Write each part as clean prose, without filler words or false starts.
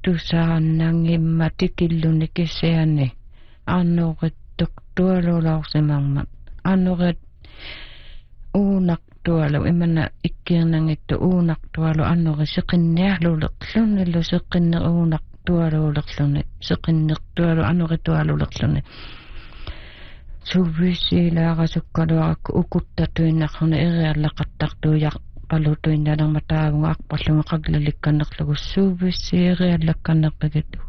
tusaannangimma tikilluni kiseani annoqit tualuulaorsimamma annoqit uunaqtualu imana ikkiernangittu uunaqtualu annoqi seqinniarluuleqlunillu seqinner uunaqtualuulerluni seqinnertualu annoqitualuulerluni suvvissiilaaqasukkaluaqakku ukuttatuinnarluni iriallaqattartuujaq palutuinnalerma taavunga aqparlunga qaglalikkannerlugu suvvissiiriallakkannerpagittu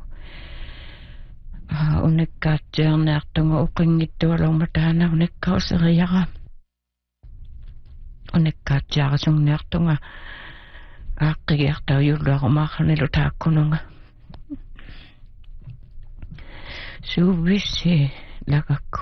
unikkaatseerniartunga uqinngittualorma taana unikkauseriara unikkaatsearasungniartunga aaqqigiartau yulluarumaarnilu taakkununga suvvissi lakakku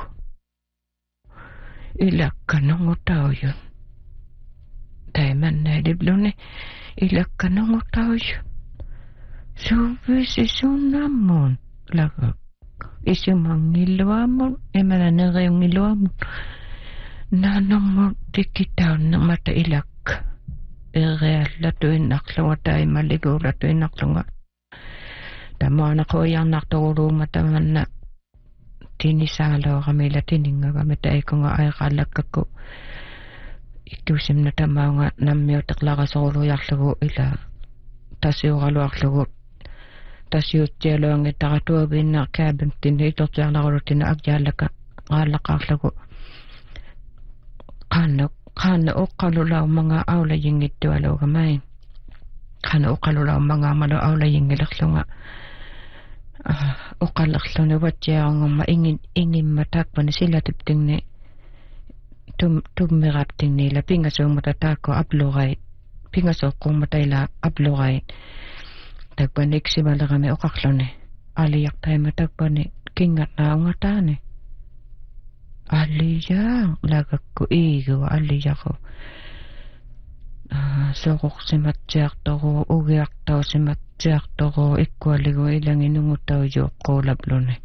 ilakkanungutaujun taimannalibluni ilakkanungutaujun suvvissi sunnammun lakakku isumangilluammun imananeriungiluammun naanummun tikkitaunnermata ilakka iriallatuinnarlunga taimalligulatuinnarlunga tamaanaqoiarnartoruluuma tamanna tinisaalooramila tiningagami taikunga aiqallakkakku ikkusimna tamaunga nammiuteqlarasorulujarlugu ila tasiuraluarlugu tasiutsialuangittaqatuabiinna kaabimtinna itortiarnarutina akjaallaka qaallaqaarlugu qaanna uqqalulaumanga aulajingittualuugamai qaanna uqqalulaumanga aulajingilerlunga uqallerluni watsiaarungumma ingimma taakpani silatiptingni tummiraptingniila pingasuummata taakko aplurait pingasooqqumata ila aplurait takpani iksimalerami uqarluni aliartaima takpani kingatnaungataani alliyaa lakakku iigua alliyaqu soqorsimatsiartoru ugiartausimatsiartoru ikkualigu ilanginunguttaujuuqqуулapluni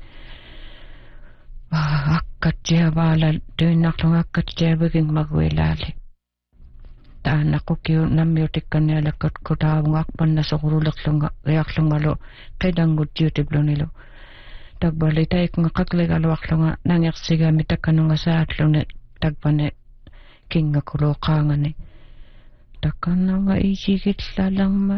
akkatsiavaala tuinnarlunga akkatsiavigingmaguilaali taannaqukiu nammiutikkannialakkat kutaavunga akpanna soqululerlunga riarlungalu qilanguttiutiplunilu takbali taikunga qakligaluarlunga nangersigami takkanunga saatluni takpani kingakuluuqaangani takkanunga isigillalangma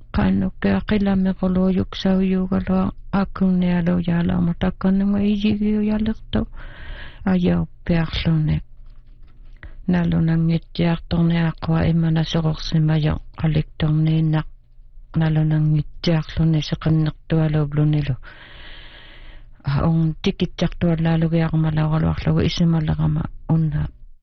qaanukkeaqilamiquluuyuksauyuugalua akkunnialuujaalaama takkanunga isigiuyalertu ajauppiarluni nalunangittiartorniaaqua imana soqorsimajo qaliktorniinnaq nalunangittiarluni seqinnertualuublunilu on tikittartuallaalugiaqmalaugaluarlugu isimallerama unna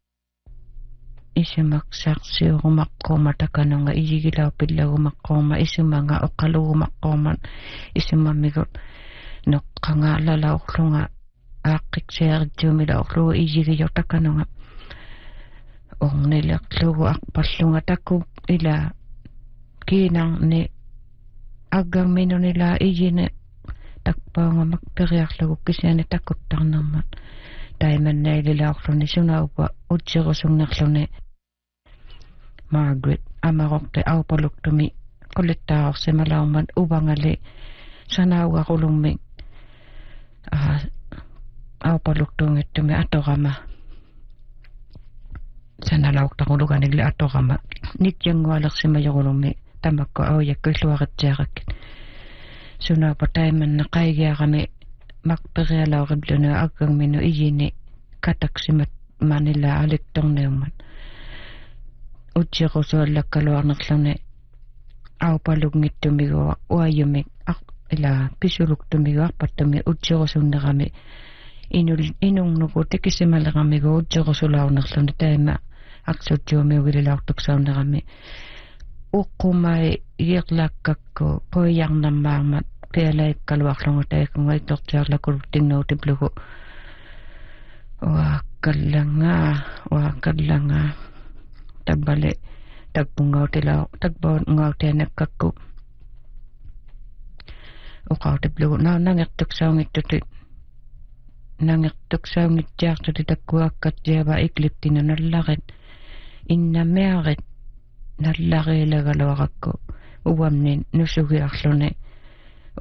isimaksarsiurumaqqorma takanunga isigilaupillagumaqqorma isimanga oqalugumaqqorma isimammigut noqqangaalalaorlunga aaqqikseerittiumilauorlugu isigiyo takanunga ornilerlugu aqpallunga takku ila kiinarni aggarminunila ijine takpaunga makperiarlugu kisiani takkuttarnermat taimannaililaorluni sunaupa utsirusunnerluni Margaret amarorte aupaluktumi kollittaarorsimalaumman uvangali sanaugarulummi aupaluktuungittumi atorama sanalauktaruluganigli atorama nikjangualersimajorulummi tamakko aujakkuilluaritsiarakkit sunaupa taimanna qaigiarami makperialauriblunu aggangminu ijini kataksimat manila aliktorneumman utsirusuallakkaluarnerluni aupalugngittumigu uajumik ila pisuluktumigu arpattumi utsirusunnerami inungnuku tikisimaleramigu utsirusulaunerluni taima aksutjuumiugililaortuksaunerami uqqumai iirlakkakku poiarnammaarmat pialaikkaluarlungu taikunga itortiarlakuluttingnuutiplugu waakallanga tabbali takpungautianakkakku uqautiplugu nangertuksaungittiartuti takkuakkattiava ikliptina nallarit innamiarit nallariilagaluaqakku uamnin nusugiarluni